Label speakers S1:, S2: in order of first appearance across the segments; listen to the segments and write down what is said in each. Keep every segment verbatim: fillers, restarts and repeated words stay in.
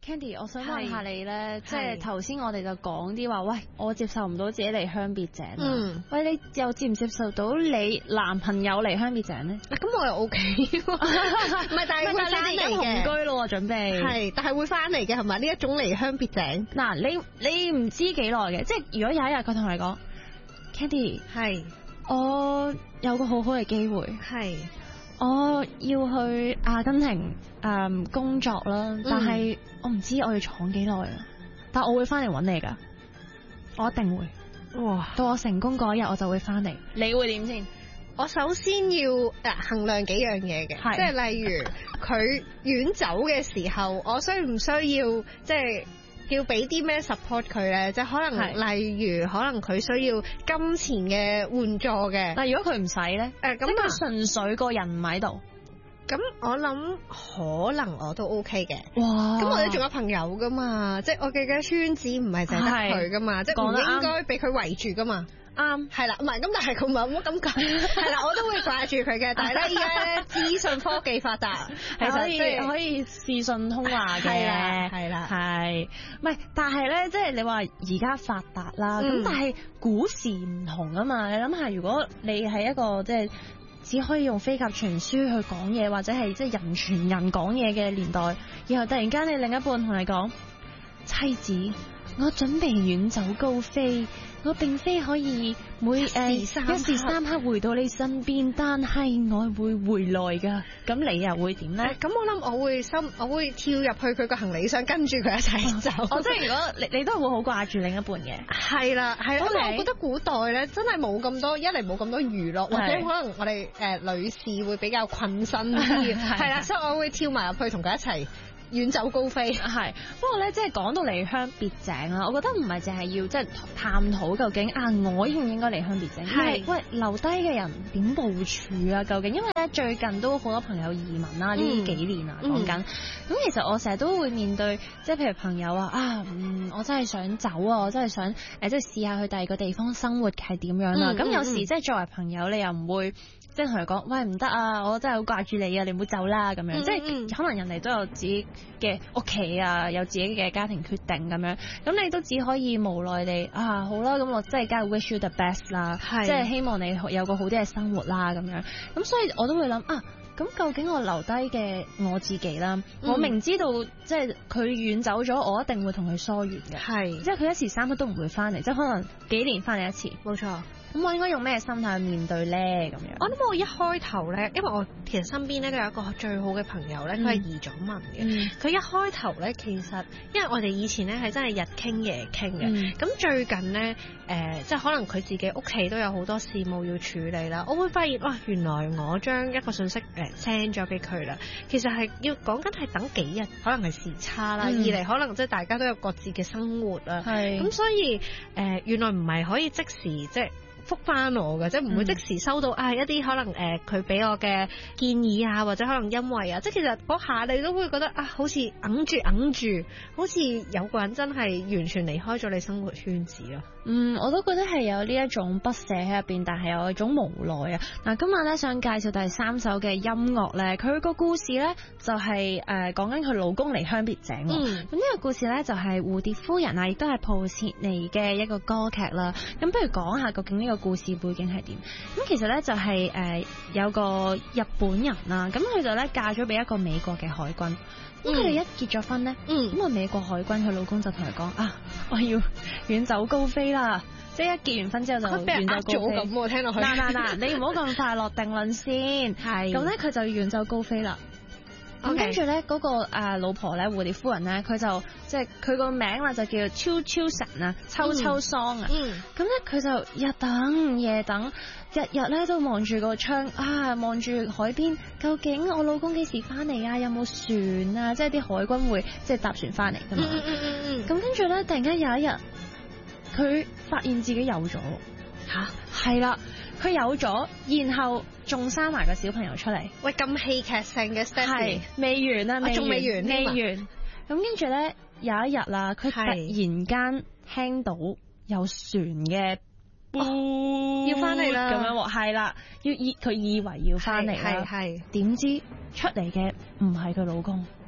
S1: Candy，我想問下你咧，即係頭先我哋就講啲話，喂，我接受唔到自己離鄉別井。嗯，喂，你又接唔接受到你男朋友離鄉別井咧？
S2: 咁我又 O K， 唔係，但係會翻嚟嘅。
S1: 同居咯，準備
S2: 係，但係會翻嚟嘅係咪呢一種離鄉別井？
S1: 嗱，你你唔知幾耐嘅，即係如果有一日佢同你講 ，Candy，
S2: 係，
S1: 我有個好好嘅機會，
S2: 係。
S1: 我要去阿根廷誒、嗯、工作啦，但係我唔知我要闖幾耐啊！但我會翻嚟揾你噶，我一定會。哇！到我成功嗰一日，我就會翻嚟。你會點先？
S2: 我首先要誒衡量幾樣嘢嘅，即係例如佢遠走嘅時候，我需唔需要即係？要俾啲咩 support 佢咧？即係可能例如可能佢需要金錢嘅援助嘅。
S1: 但係如果佢唔使咧，誒咁佢純粹個人唔喺度，
S2: 咁我諗可能我都 OK 嘅。
S1: 哇！
S2: 咁我哋仲有朋友噶嘛？即係我嘅嘅圈子唔係淨係得佢噶嘛？即係唔應該俾佢圍住噶嘛？啱，係啦，唔係咁，但係佢唔係咁咁講，係啦，我都會掛住佢嘅。但係咧，依家咧資訊科技發達，
S1: 其實可以可以視訊通話嘅，
S2: 係啦，
S1: 係，唔係，但係咧，即係你話而家發達啦，咁、嗯、但係古時唔同啊嘛。你諗下，如果你係一個即係只可以用飛鴿傳書去講嘢，或者係即係人傳人講嘢嘅年代，然後突然間你另一半同你講，妻子，我準備遠走高飛。我並非可以每誒一時三刻回到你身邊，但係我會回來噶。咁你又會點咧？
S2: 咁、呃、我諗我會心，我會跳入去佢個行李箱，跟住佢一齊走。
S1: 哦，即係如果你你都係會好掛住另一半嘅。
S2: 係啦，係。因為我覺得古代咧真係冇咁多，一嚟冇咁多娛樂，或者可能我哋誒、呃、女士會比較困身啲，係啦，所以我會跳埋入去同佢一齊。遠走高飛
S1: 係，不過咧，即係講到離鄉別井啦，我覺得唔係淨係要即係探討究竟啊，我應唔應該離鄉別井？係喂，留低嘅人點部署啊？究竟因為咧最近都好多朋友移民啦，呢、嗯、幾年啊講緊，咁、嗯、其實我成日都會面對，即係譬如朋友啊啊，嗯，我真係想走啊，我真係想誒，即係試下去第二個地方生活係點樣啦。咁、嗯、有時即係作為朋友，你又唔會。即係同佢講，喂，唔得啊！我真係好掛住你啊！你唔好走啦咁樣。嗯嗯，即係可能人哋都有自己嘅屋企啊，有自己嘅家庭決定咁樣。咁你都只可以無奈地啊，好啦，咁我真係梗係 wish you the best 啦，即係希望你有個好啲嘅生活啦咁樣。咁所以我都會諗啊，咁究竟我留低嘅我自己啦、嗯，我明知道即係佢遠走咗，我一定會同佢疏遠嘅。係，即係佢一時三刻都唔會翻嚟，即係可能幾年翻嚟一次。冇錯。咁我應該用咩心態去面對咧？咁樣，
S2: 我諗我一開頭咧，因為我其實身邊咧都有一個最好嘅朋友咧，佢、嗯、係移咗民嘅。佢、嗯、一開頭咧，其實因為我哋以前咧係真係日傾夜傾嘅。咁、嗯、最近咧，誒、呃，即係可能佢自己屋企都有好多事務要處理啦。我會發現，哇，原來我將一個信息誒 send 咗俾佢啦，其實係要講緊係等幾日，可能係時差啦，嗯、二嚟可能即係大家都有各自嘅生活啦。係咁，所以誒、呃，原來唔係可以即時即係。覆翻我嘅，即係唔會即時收到、嗯、啊一啲可能誒佢俾我嘅建議啊，或者可能因為啊，即係其實嗰下你都會覺得啊，好似揞住揞住，好似有個人真係完全離開咗你生活圈子咯。
S1: 嗯，我都覺得係有呢一種不捨喺入邊，但係有一種無奈啊。嗱，今晚咧想介紹第三首嘅音樂咧，佢個故事咧就係誒講緊佢老公離鄉別井。嗯，咁呢個故事咧就係蝴蝶夫人啊，亦都係布切尼嘅一個歌劇啦。咁不如講下究竟呢個故事背景係點？咁其實咧就係、是、誒、呃、有個日本人啦，咁佢就咧嫁咗俾一個美國嘅海軍。咁佢哋一結咗婚咧，咁、嗯、啊美國海軍佢老公就同佢講啊，我要遠走高飛啦！即係一結完婚之後就遠走高飛
S2: 咁，我聽落去。
S1: 嗱嗱嗱，你唔好咁快落定論先。係。咁咧佢就遠走高飛啦。咁跟住咧嗰個誒老婆咧蝴蝶夫人咧，佢就即係佢個名啦就叫秋秋神啊，秋秋桑啊。嗯。咁咧佢就日等夜等，日日咧都望住個窗啊，望住海邊，究竟我老公幾時翻嚟啊？有冇船啊？即係啲海軍會即係搭船翻嚟噶嘛？嗯嗯嗯嗯。咁跟住咧，突然間有一日，佢發現自己有咗吓，係啦。佢有咗，然後仲生埋個小朋友出嚟。
S2: 喂，咁戲劇性嘅 step
S1: 係未完啊，
S2: 仲未完，
S1: 未完。咁跟住咧，有一日啦，佢突然間聽到有船嘅，哦，要翻嚟啦，咁樣係啦，要以佢以為要翻嚟啦，係係，點知出嚟嘅唔係佢老公，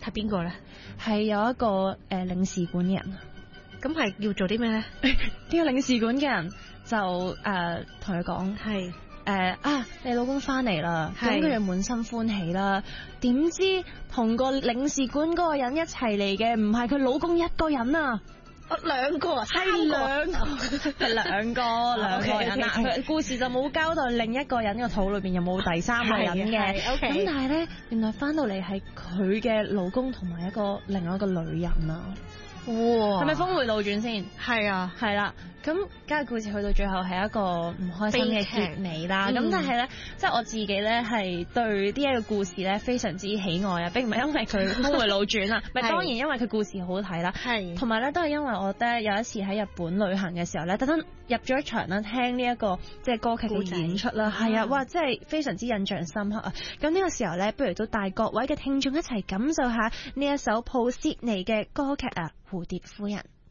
S2: 係邊個咧？
S1: 係有一個誒、呃、領事館嘅人。
S2: 咁係要做啲咩咧？呢
S1: 個領事館嘅人就誒同佢講係誒啊，你老公翻嚟啦，咁佢就滿心歡喜啦。點知同個領事館嗰個人一齊嚟嘅唔係佢老公一個人啊！
S2: 兩個啊，
S1: 係兩個，係兩個兩個人啦。佢故事就冇交代另一個人個肚裏邊有冇第三個人嘅。咁但係咧，原來翻到嚟係佢嘅老公同埋一個另外一個女人啊！哇，係咪峰回路轉先？
S2: 係啊，
S1: 係啦。咁梗係故事去到最後係一個唔開心嘅結尾啦。咁、嗯、但係咧，即係我自己咧係對呢一個故事咧非常之喜愛啊，並唔係因為佢峰回路轉啊，咪當然因為佢故事好睇啦。係，同埋咧都係因為我咧有一次喺日本旅行嘅時候咧，特登入咗一場啦，聽呢一個即係歌劇嘅演出啦。係啊，哇，真係非常之印象深刻啊！咁呢個時候咧，不如都帶各位嘅聽眾一齊感受下呢一首普契尼嘅歌劇啊，《蝴蝶夫人》。